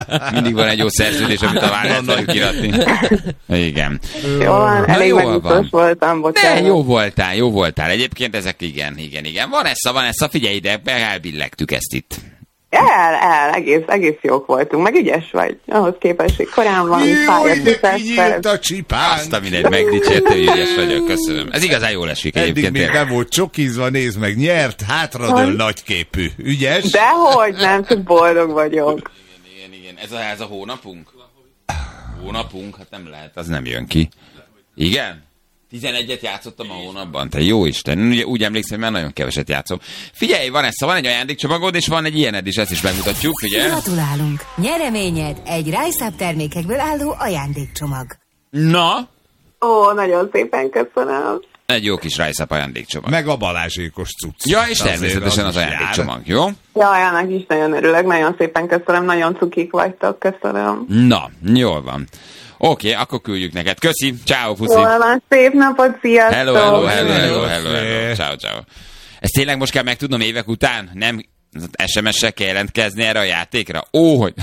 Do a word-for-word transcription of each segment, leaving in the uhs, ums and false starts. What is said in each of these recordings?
Mindig van egy jó szerződés, amit a vállal tudjuk kiratni. Igen. Jó van, elég megmutos voltam, bocsánat. De jó voltál, jó voltál. Egyébként ezek igen, igen, igen. Van essa, van essa, figyelj ide, elbillegtük ezt itt. El, el, egész, egész jók voltunk, meg ügyes vagy. Ahhoz képest, hogy korán van, kinyílt a csipánk. Azt a mindegy, megdicsérte, hogy ügyes vagyok, köszönöm. Ez igazán jól esik egyébként. Eddig még nem volt csokizva, nézd meg, nyert, hátradől nagyképű. Ügyes? Dehogy nem, csak boldog vagyok. Igen, igen, igen. Ez a, ez a hónapunk? Hónapunk? Hát nem lehet, az nem jön ki. Igen? tizenegyet játszottam a hónapban, te jó Isten. Ugye, úgy emlékszem, hogy már nagyon keveset játszom. Figyelj, van ez, van egy ajándékcsomagod, és van egy ilyened is, ezt is megmutatjuk, figyelj. Gratulálunk! Nyereményed egy Rise-Up termékekből álló ajándékcsomag. Na? Ó, nagyon szépen köszönöm. Egy jó kis Rise-Up ajándékcsomag. Meg a Balázsékos cucc. Ja, és természetesen az, az ajándékcsomag, jó? Jaj, annak is nagyon örülök, nagyon szépen köszönöm, nagyon cukik vagytok, köszönöm. Na, jól van. Oké, okay, akkor küldjük neked. Köszi, ciao, puszi. Jól van, szép napot, sziasztok. Hello, hello, hello, hello, hello, hello. Ciao, ciao. Ezt tényleg most kell megtudnom évek után? Nem es em es-sel kell jelentkezni erre a játékra? Ó, hogy...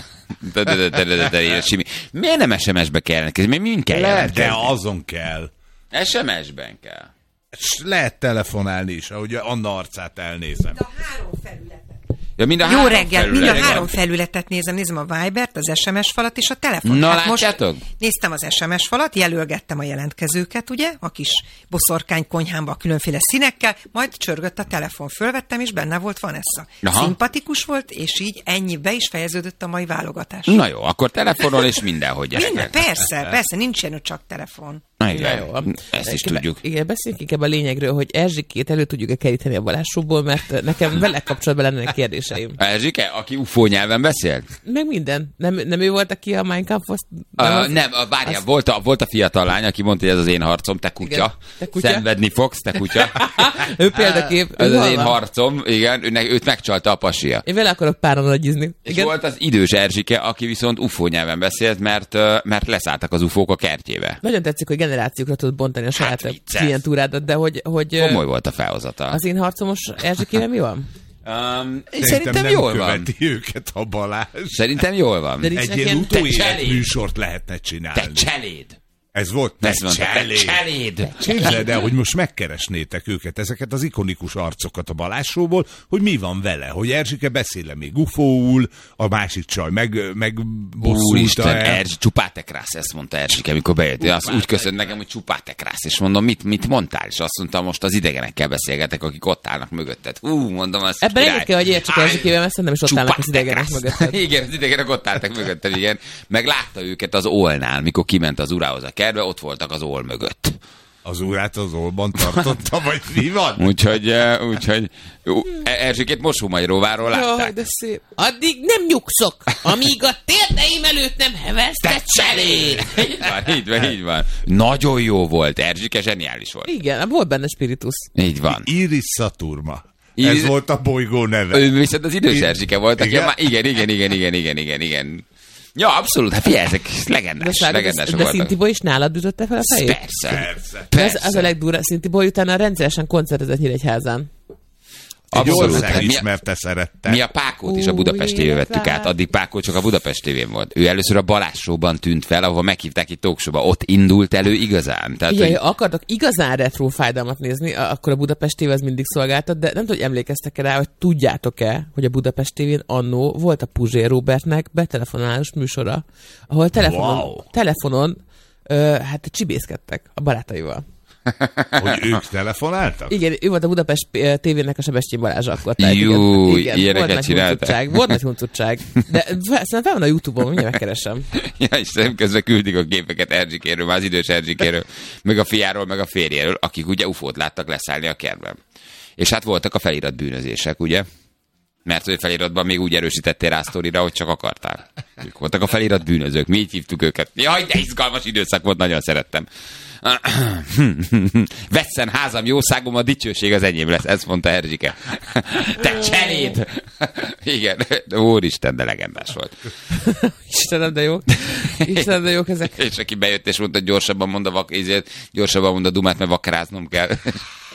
Miért nem es em es-be kell jelentkezni? Miért mind kell jelentkezni? De azon kell. es em es-ben kell. Lehet telefonálni is, ahogy Anna arcát elnézem. A három felületet. Ja, mind a Jó három reggel, felület. mind a három felületet nézem, nézem a Vibert, az es em es falat és a telefon. Na, hát látjátok? Most néztem az es em es falat, jelölgettem a jelentkezőket, ugye, a kis boszorkány konyhámba a különféle színekkel, majd csörgött a telefon, fölvettem, és benne volt Vanessa. Aha. Szimpatikus volt, és így ennyi be is fejeződött a mai válogatás. Na jó, akkor telefonon és mindenhogy gyerekek. Minden, persze, persze, nincs ilyen, csak telefon. Igen, jó, ezt is tudjuk. Igen, beszéljünk inkább a lényegről, hogy Erzsikét elő tudjuk-e keríteni a Balázsóból, mert nekem vele kapcsolatban lennének kérdéseim. Erzsike, aki ufó nyelven beszélt? Meg minden. Nem, nem ő volt, aki a Minecraft azt... Nem, uh, nem várjál, az... volt, a, volt a fiatal lány, aki mondta, hogy ez az én harcom, te kutya. Igen, te kutya. Szenvedni fogsz, te kutya. Ő példakép. Ez az én harcom, igen, őnek, őt megcsalta a pasia. Én vele akarok páran nagyizni. És volt az idős Erzsike, aki viszont ufó nyelven beszélt, mert, mert leszálltak az ufók a kertjébe. Nagyon tetszik, hogy generációkra tudod bontani a saját hát klientúrádat, de hogy, hogy... Komoly volt a felhozata. Az én harcomos Erzsikével mi van? Um, szerintem nem jól van. őket a Balázs. Szerintem jól van. De egy ilyen utóélet műsort lehetne csinálni. Te cseléd! Ez volt te cseléd. cseléd. Képzeld el, hogy most megkeresnétek őket, ezeket az ikonikus arcokat a Balázs Show-ból, hogy mi van vele, hogy Erzsike beszél még ufóul, a másik csaj meg, meg bosszulta el. Erzsi, csupáte krász, ezt mondta Erzsike, amikor bejött. Azt úgy köszönt nekem, hogy csupáte krász, és mondom, mit, mit mondtál? És azt mondtam, most az idegenekkel beszélgetek, akik ott állnak mögötted. Hú, mondom, azt ebben egyet kell, hogy értsük Erzsikével, mert szerintem is ott állnak az idegenek mögötted. Igen, az idegenek ott álltak mögötted, igen. Meg látta őket az Olnál, mikor kiment az urához a kertbe, ott voltak az Ol mögött. Az urát az Olban tartotta, vagy mi van? Úgyhogy, úgyhogy Erzsikét Mosómagyaróvárról látták. Jaj, de szép. Addig nem nyugszok, amíg a térdeim előtt nem heversz, te cseléd! Így van, így van, így van. Nagyon jó volt, Erzsike zseniális volt. Igen, volt benne spiritus. Így van. Iris Saturma. Ez volt a bolygó neve. Ő viszont az idős Erzsike volt, aki igen? Már, igen, igen, igen, igen, igen, igen, igen. Ja, abszolút, hát figyelj, ezek legendás, de legendások de voltak. De Szintibo is nálad ütötte fel a fejét? Persze, persze. persze. Ez, az a legdurva, Szintibo utána rendszeresen koncertezett Nyíregyházán. Egy ország ismerte szerette. Mi a Pákót is a Budapest té vén vettük át, addig Pákó csak a Budapest té vén volt. Ő először a Balázs Show-ban tűnt fel, ahol meghívták egy talk show-ba, ott indult elő igazán. Tehát, igen, hogy... ha akartok igazán retro fájdalmat nézni, akkor a Budapest té vé az mindig szolgáltat, de nem tudom, hogy emlékeztek-e rá, hogy tudjátok-e, hogy a Budapest té vén annó volt a Puzsér Robertnek betelefonálós műsora, ahol telefonon, wow. telefonon ö, hát csibészkedtek a barátaival. Hogy ők telefonáltak? Igen, ő volt a Budapest té vének a Sebestyén Balázs akkor. Jó, ilyeneket csináltak. Volt nagy huncutság. De szerintem fel van a YouTube-on, mindjárt megkeresem. Ja, és közben küldik a képeket Erzsikéről, már az idős Erzsikéről, meg a fiáról, meg a férjéről, akik ugye ufót láttak leszállni a kertben. És hát voltak a felirat bűnözések, ugye? Mert hogy feliratban még úgy erősítettél rá sztorira, hogy csak akartál. Ők voltak a felirat bűnözők, mi így hívtuk őket. Jaj, de izgalmas időszak volt, nagyon szerettem. Vesszen házam, jószágom, a dicsőség az enyém lesz, ezt mondta Erzsike. Te cseléd! Igen, úristen, de legendás volt. Istenem, de jó. Istenem, de jók ezek. És aki bejött és mondta, gyorsabban mond a vak, ezért, gyorsabban mond a dumát, mert vakaráznom kell.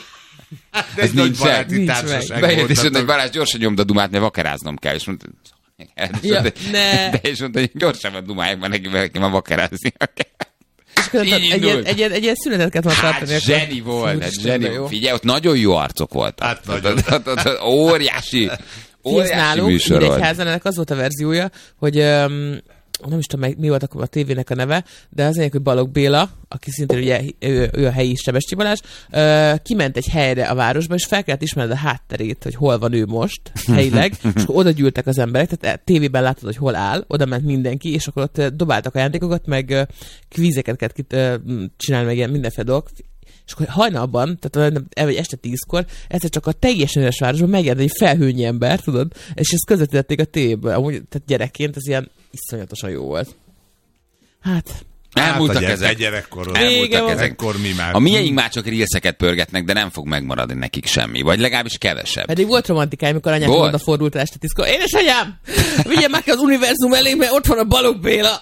De ez nincs meg. Nincs meg. Bejött és mondta, hogy Balázs, gyorsan nyomd a dumát, mert vakaráznom kell. És mondta, Ja, ne. De és mondta, hogy gyorsabban dumálják, mert neki, neki már vakerázni kell. Egy, egy, egy, egy, egy ilyen szünetet kellett már hát tartani. zseni volt, hát zseni. Figyelj, ott nagyon jó arcok voltak. Hát nagyon. Ott, ott, ott, óriási, óriási nálunk, műsor volt. Mindegyházan ennek az volt a verziója, hogy um, nem is tudom, mi volt akkor a tévének a neve, de az egyik, hogy Balogh Béla, aki szintén ugye, ő, ő a helyi Sebestyi Balázs, uh, kiment egy helyre a városba, és fel kellett ismerned a hátterét, hogy hol van ő most, helyileg, és akkor oda gyűltek az emberek, tehát tévében látod, hogy hol áll, oda ment mindenki, és akkor ott dobáltak ajándékokat, meg uh, kvízeket kellett kit, uh, csinálni, meg ilyen mindenféle dolgok. És akkor hajnalban, tehát vagy este tízkor, egyszer csak a teljesen üres városban megjelent egy felhőnyi ember, tudod, és ezt közvetítették a tévéből. Amúgy, tehát gyerekként ez ilyen iszonyatosan jó volt. Hát... Elmúltak hát, ezek. Gyerekkoron. Elmúltak ezek. Ekkor mi már. A miénk már csak rílszeket pörgetnek, de nem fog megmaradni nekik semmi. Vagy legalábbis kevesebb. Pedig volt romantikája, amikor anyám odafordult este tízkor. Édesanyám, vigye meg az univerzum elé, mert ott van a Balogh Béla.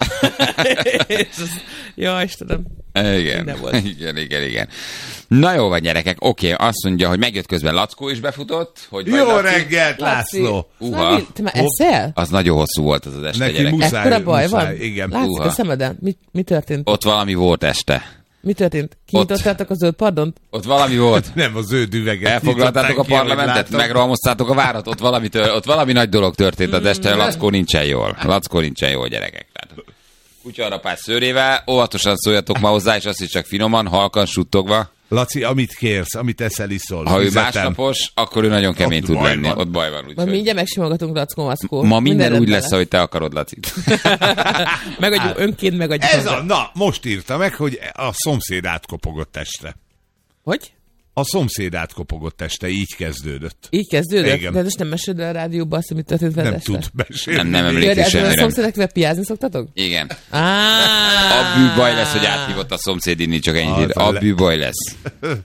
Ja, Istenem. Igen, igen, igen, igen. Na jó van, gyerekek, oké, azt mondja, hogy megjött közben Lackó is befutott. Hogy jó Laci? Reggelt, László! Uha. Te már eszel? Az nagyon hosszú volt az az este, neki gyerekek. muszáj, ekkora baj muszáj, van? Igen. Látszik Uha. a szemeden? Mi, mi történt? Ott valami volt este. Mi történt? Kinyitottátok a zöld pardont? Ott valami volt. Nem, a zöld üveget. Elfoglaltátok a parlamentet, megrohamoztátok a várat, ott valami, tör, ott valami nagy dolog történt az este, Lackó nincsen jól. Lackó nincsen jól, gyerekek. Kutyarapás szőrével, óvatosan szóljatok ma hozzá, és azt is csak finoman, halkan, suttogva. Laci, amit kérsz, amit eszel, iszol. Ha ő fizetem. másnapos, akkor ő nagyon kemény Ott tud baj lenni. van. Ott baj van. Úgy, Ma mindjárt megsimogatunk, Lackó, Mackó. Ma minden, minden úgy lesz, lesz, ahogy te akarod, Laci. megadjuk, önként megadjuk. Ez a, na, most írta meg, hogy a szomszéd átkopogott este. Hogy? A szomszéd átkopogott este, így kezdődött. Így kezdődött? Igen. De most nem meséld el a rádióba azt, amit történt veled Nem este? tud mesélni. Nem, nem Ja, emlékszik de ezzel a semmire. szomszédekkel piázni szoktatok? Igen. Ah. A bűbaj lesz, hogy áthívott a szomszéd inni, csak ennyit ír. A bűbaj lesz.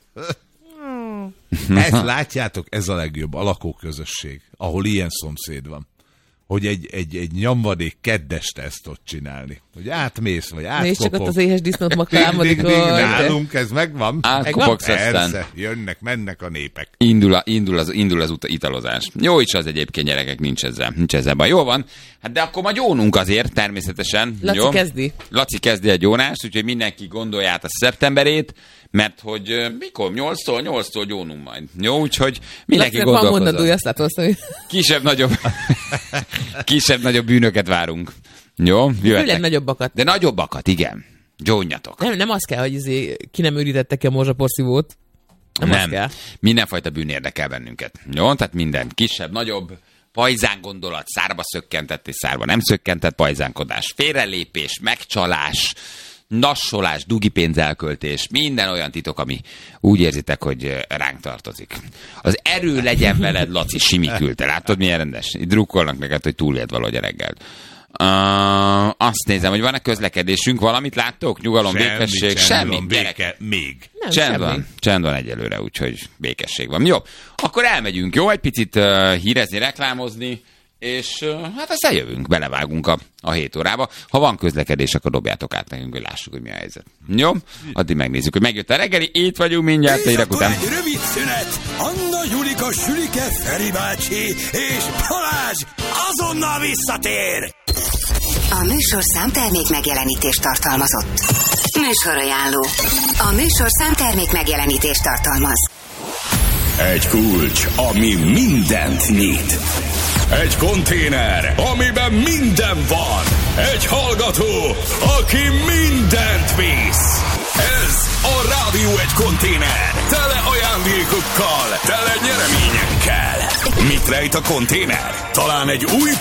Ezt látjátok, ez a legjobb, a lakóközösség, ahol ilyen szomszéd van. Hogy egy, egy, egy nyomvadék keddeste ezt ott csinálni. Hogy átmész, vagy átkopog. Nézd csak ott az éhes disznót makka álmodik, hogy... Nálunk ez megvan. Átkopogsz aztán. Persze, jönnek, mennek a népek. Indul, a, indul, az, indul az uta, italozás. Jó is az egyébként, gyerekek, nincs ezzel, nincs ezzel baj. Jó van, hát de akkor ma gyónunk azért, természetesen. Laci jó? kezdi. Laci kezdi a gyónást, úgyhogy mindenki gondolja át a szeptemberét, mert hogy uh, mikor? nyolctól, nyolctól gyónunk majd. Jó, úgyhogy mindenki Lacinak van gondolkozzon. mondandója, azt látod, azt mondja. Kisebb-nagyobb kisebb-nagyobb bűnöket várunk. Jó, Főleg nagyobbakat. De nagyobbakat, igen. Gyónjatok. Nem, nem az kell, hogy izé, ki nem őrítette ki a morzsaporszívót. Nem, nem. Az kell. Mindenfajta bűn érdekel bennünket. Jó, tehát minden kisebb, nagyobb, pajzán gondolat, szárba szökkentett és szárba nem szökkentett pajzánkodás, félrelépés, megcsalás, nassolás, dugipénz elköltés, minden olyan titok, ami úgy érzitek, hogy ránk tartozik. Az erő legyen veled, Laci, simikülte. Látod, milyen rendes? Itt drukkolnak neked, hogy túléld valahogy a reggel. Uh, azt nézem, hogy van-e közlekedésünk, valamit láttok? Nyugalom, semmi, békesség, semmi, semmi béke, még. Nem, Csend semmi. van, csend van egyelőre, úgyhogy békesség van. Jó, akkor elmegyünk, jó? Egy picit uh, hírezni, reklámozni, és uh, hát aztán jövünk, belevágunk a, a hét órába. Ha van közlekedés, akkor dobjátok át nekünk, hogy lássuk, hogy mi a helyzet. Jó? Addig megnézzük, hogy megjött a reggeli, itt vagyunk mindjárt, és érek után. egy rövid szünet. Anna, Julika, Sülike, Feri bácsi és Balázs azonnal visszatér. A műsorszám termék megjelenítést tartalmazott. Műsorajánló. A műsorszám termék megjelenítést tartalmaz. Egy kulcs, ami mindent nyit. Egy konténer, amiben minden van. Egy hallgató, aki mindent visz. Ez a Rádió egy konténer. Tele ajándékokkal, tele nyereményekkel. Mit rejt a konténer? Talán egy új